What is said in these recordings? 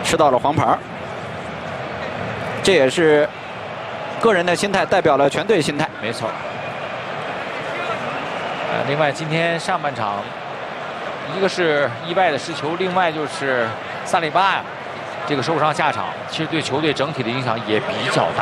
吃到了黄牌，这也是个人的心态代表了全队心态。 没错。另外今天上半场，一个是意外的失球，另外就是萨利巴呀，这个受伤下场，其实对球队整体的影响也比较大。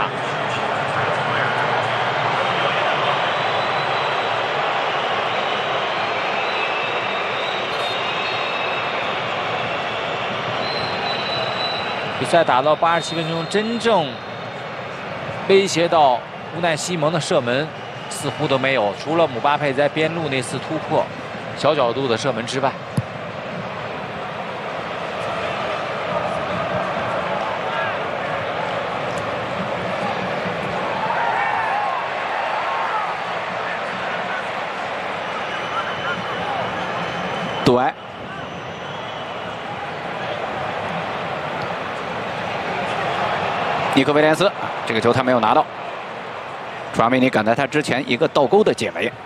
比赛打到87分钟，真正威胁到乌奈西蒙的射门似乎都没有，除了姆巴佩在边路那次突破小角度的射门之外。 杜埃。 尼克威廉斯，这个球他没有拿到。楚阿梅尼赶在他之前一个倒钩的解围。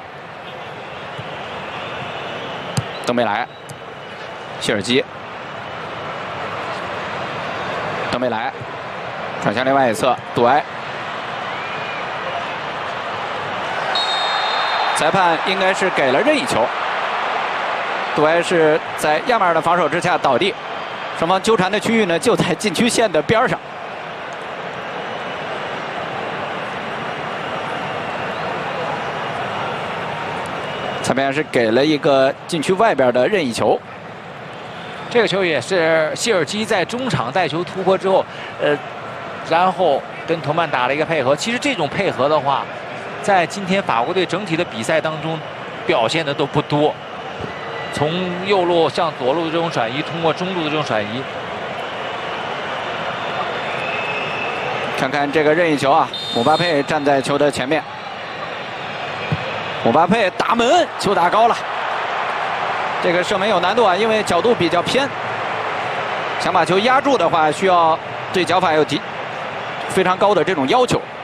登贝莱，谢尔基，登贝莱传向另外一侧，杜埃。裁判应该是给了任意球。杜埃是在亚马尔的防守之下倒地，双方纠缠的区域呢就在禁区线的边上。 裁判是给了一个禁区外边的任意球， 这个球也是谢尔基在中场带球突破之后，然后跟同伴打了一个配合。其实这种配合的话，在今天法国队整体的比赛当中表现的都不多。从右路向左路的这种转移，通过中路的这种转移， 看看这个任意球啊，姆巴佩站在球的前面。 姆巴佩打门，球打高了。这个射门有难度啊，因为角度比较偏。想把球压住的话，需要对脚法有非常高的这种要求。